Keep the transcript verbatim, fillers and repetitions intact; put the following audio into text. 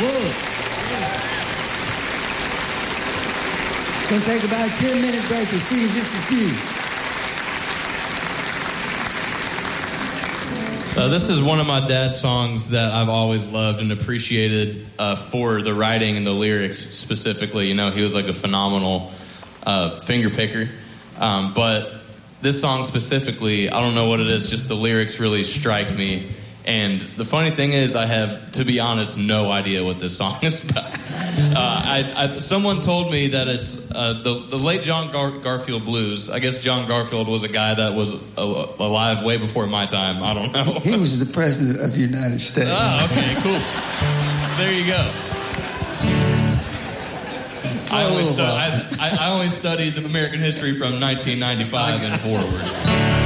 We'll take about a ten-minute break. We'll see you in just a few. Uh, this is one of my dad's songs that I've always loved and appreciated uh, for the writing and the lyrics specifically. You know, he was like a phenomenal uh, finger picker. Um, but this song specifically, I don't know what it is, just the lyrics really strike me. And the funny thing is, I have, to be honest, no idea what this song is about. Uh, I, I, someone told me that it's uh, the, the late John Gar- Garfield blues. I guess John Garfield was a guy that was a- alive way before my time. I don't know. He was the president of the United States. Oh, okay, cool. There you go. I only, stu- I, I only studied the American history from nineteen ninety-five and forward.